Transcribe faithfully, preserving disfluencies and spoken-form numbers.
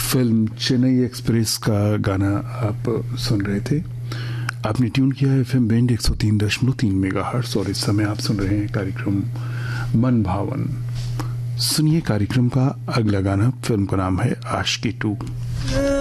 Film Chennai express का गाना आप सुन रहे थे। आपने ट्यून किया है एफएम बैंड एक सौ तीन दशमलव तीन मेगाहर्ट्ज़ और इस समय आप सुन रहे हैं कार्यक्रम मन भावन। सुनिए कार्यक्रम का अगला गाना। फिल्म का नाम है आशिकी टू।